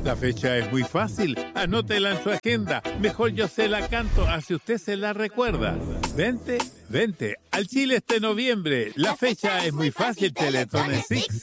La fecha es muy fácil. Anótela en su agenda. Mejor yo se la canto, así usted se la recuerda. Vente al Chile este noviembre. La fecha es muy fácil, Teletón en Six.